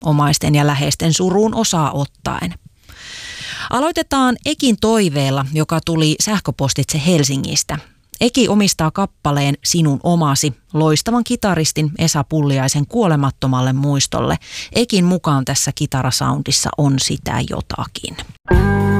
omaisten ja läheisten suruun osaa ottaen. Aloitetaan Ekin toiveella, joka tuli sähköpostitse Helsingistä. Eki omistaa kappaleen Sinun omasi loistavan kitaristin Esa Pulliaisen kuolemattomalle muistolle. Ekin mukaan tässä kitarasoundissa on sitä jotakin.